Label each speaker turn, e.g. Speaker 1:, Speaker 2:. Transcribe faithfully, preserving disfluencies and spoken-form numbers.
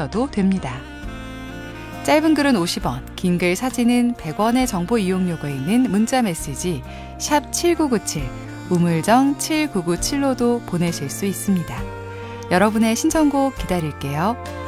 Speaker 1: 보내주셔도 됩니다. 짧은 글은 오십 원, 긴 글 사진은 백 원의 정보 이용료가 있는 문자 메시지 샵 칠구구칠, 우물정 칠구구칠로도 보내실 수 있습니다. 여러분의 신청곡 기다릴게요.